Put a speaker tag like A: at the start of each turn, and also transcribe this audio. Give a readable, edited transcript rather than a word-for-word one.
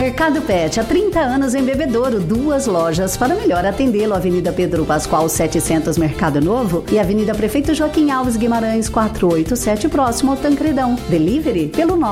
A: Mercado Pet, há 30 anos em Bebedouro, 2 lojas para melhor atendê-lo. Avenida Pedro Pascoal 700, Mercado Novo, e Avenida Prefeito Joaquim Alves Guimarães 487, próximo ao Tancredão. Delivery pelo